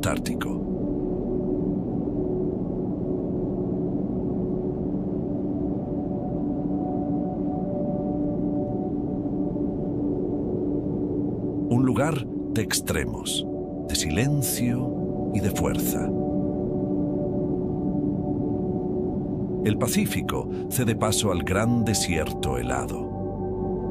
Antártico. Un lugar de extremos, de silencio y de fuerza. El Pacífico cede paso al gran desierto helado.